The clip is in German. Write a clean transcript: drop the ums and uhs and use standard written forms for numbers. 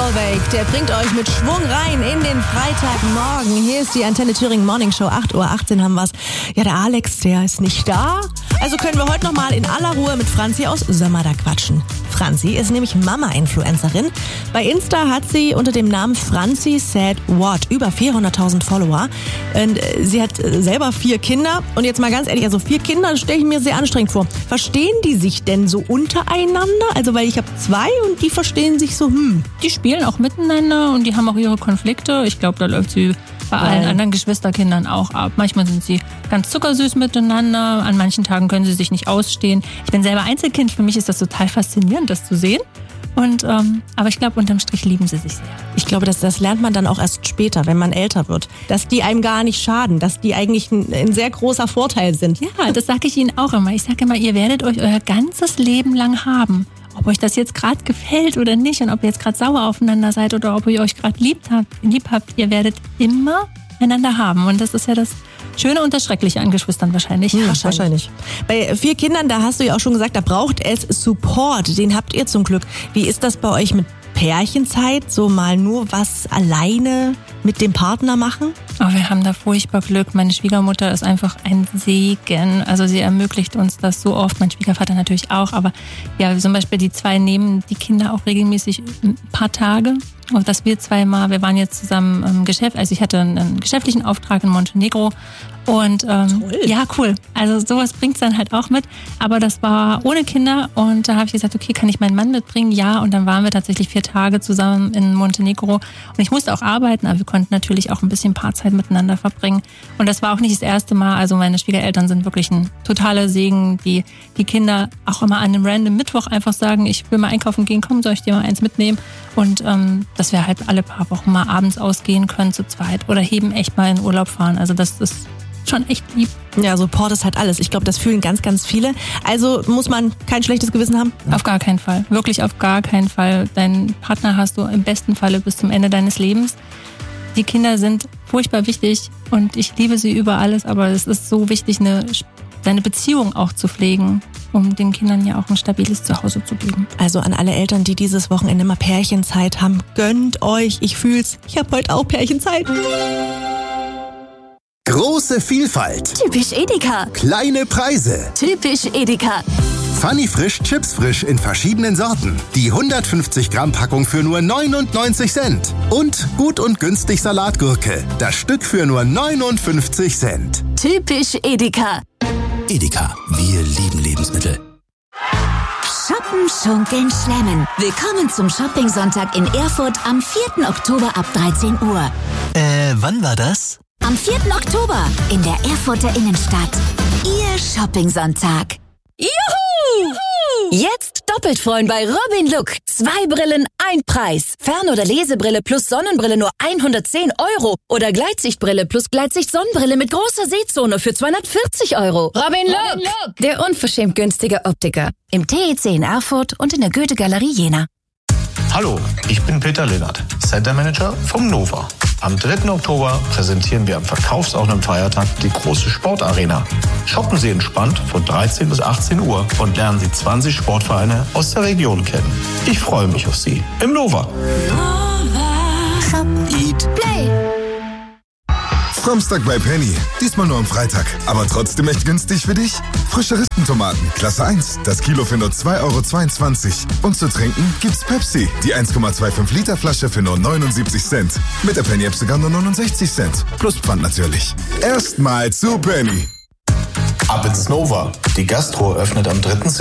Solveig, der bringt euch mit Schwung rein in den Freitagmorgen. Hier ist die Antenne Thüringen Morning Show, 8:18 Uhr haben wir's. Ja, der Alex, der ist nicht da. Also können wir heute nochmal in aller Ruhe mit Franzi aus Sömmerda quatschen. Franzi ist nämlich Mama-Influencerin. Bei Insta hat sie unter dem Namen Franzi Said What über 400.000 Follower. Und sie hat selber 4 Kinder. Und jetzt mal ganz ehrlich, also 4 Kinder stelle ich mir sehr anstrengend vor. Verstehen die sich denn so untereinander? Also weil ich habe 2 und die verstehen sich so, Die spielen auch miteinander und die haben auch ihre Konflikte. Ich glaube, da läuft sie bei allen anderen Geschwisterkindern auch ab. Manchmal sind sie ganz zuckersüß miteinander, an manchen Tagen können sie sich nicht ausstehen. Ich bin selber Einzelkind, für mich ist das total faszinierend, das zu sehen. Und, aber ich glaube, unterm Strich lieben sie sich sehr. Ich glaube, das lernt man dann auch erst später, wenn man älter wird. Dass die einem gar nicht schaden, dass die eigentlich ein sehr großer Vorteil sind. Ja, das sage ich Ihnen auch immer. Ich sage immer, ihr werdet euch euer ganzes Leben lang haben. Ob euch das jetzt gerade gefällt oder nicht und ob ihr jetzt gerade sauer aufeinander seid oder ob ihr euch gerade lieb habt, ihr werdet immer einander haben. Und das ist ja das Schöne und das Schreckliche an Geschwistern wahrscheinlich. Wahrscheinlich. Bei 4 Kindern, da hast du ja auch schon gesagt, da braucht es Support. Den habt ihr zum Glück. Wie ist das bei euch mit Pärchenzeit? So mal nur was alleine mit dem Partner machen? Oh, wir haben da furchtbar Glück. Meine Schwiegermutter ist einfach ein Segen. Also sie ermöglicht uns das so oft. Mein Schwiegervater natürlich auch. Aber ja, zum Beispiel die 2 nehmen die Kinder auch regelmäßig ein paar Tage. Und dass wir zweimal, wir waren jetzt zusammen im Geschäft, also ich hatte einen geschäftlichen Auftrag in Montenegro. Und ja, cool. Also sowas bringt's dann halt auch mit. Aber das war ohne Kinder und da habe ich gesagt, okay, kann ich meinen Mann mitbringen? Ja, und dann waren wir tatsächlich 4 Tage zusammen in Montenegro. Und ich musste auch arbeiten, aber wir konnten natürlich auch ein bisschen Paarzeit miteinander verbringen. Und das war auch nicht das erste Mal. Also meine Schwiegereltern sind wirklich ein totaler Segen, die Kinder auch immer an einem random Mittwoch einfach sagen, ich will mal einkaufen gehen, komm, soll ich dir mal eins mitnehmen? Und dass wir halt alle paar Wochen mal abends ausgehen können zu zweit oder eben echt mal in Urlaub fahren. Also das ist schon echt lieb. Ja, Support ist halt alles. Ich glaube, das fühlen ganz, ganz viele. Also muss man kein schlechtes Gewissen haben? Auf gar keinen Fall. Wirklich auf gar keinen Fall. Deinen Partner hast du im besten Falle bis zum Ende deines Lebens. Die Kinder sind furchtbar wichtig und ich liebe sie über alles, aber es ist so wichtig, seine Beziehung auch zu pflegen, um den Kindern ja auch ein stabiles Zuhause zu geben. Also an alle Eltern, die dieses Wochenende mal Pärchenzeit haben, gönnt euch. Ich fühl's. Ich habe heute auch Pärchenzeit. Große Vielfalt. Typisch Edeka. Kleine Preise. Typisch Edeka. Funny Frisch, Chips frisch in verschiedenen Sorten. Die 150 Gramm Packung für nur 99 Cent. Und gut und günstig Salatgurke. Das Stück für nur 59 Cent. Typisch Edeka. Edeka, wir lieben Lebensmittel. Shoppen, schunkeln, schlemmen. Willkommen zum Shopping-Sonntag in Erfurt am 4. Oktober ab 13 Uhr. Wann war das? Am 4. Oktober in der Erfurter Innenstadt. Ihr Shopping-Sonntag. Juhu! Jetzt doppelt freuen bei Robin Look. 2 Brillen, 1 Preis. Fern- oder Lesebrille plus Sonnenbrille nur 110 € oder Gleitsichtbrille plus Gleitsicht-Sonnenbrille mit großer Sehzone für 240 €. Robin Look, der unverschämt günstige Optiker. Im TEC in Erfurt und in der Goethe-Galerie Jena. Hallo, ich bin Peter Lennart, Center Manager vom Nova. Am 3. Oktober präsentieren wir am verkaufsoffenen Feiertag die große Sportarena. Shoppen Sie entspannt von 13 bis 18 Uhr und lernen Sie 20 Sportvereine aus der Region kennen. Ich freue mich auf Sie im Nova. Shop, Eat, Play. Samstag bei Penny. Diesmal nur am Freitag. Aber trotzdem echt günstig für dich. Frische Rispentomaten, Klasse 1. Das Kilo für nur 2,22 €. Und zu trinken gibt's Pepsi. Die 1,25 Liter Flasche für nur 79 Cent. Mit der Penny-App sogar nur 69 Cent. Plus Pfand natürlich. Erstmal zu Penny. Ab ins Nova. Die Gastro öffnet am 3.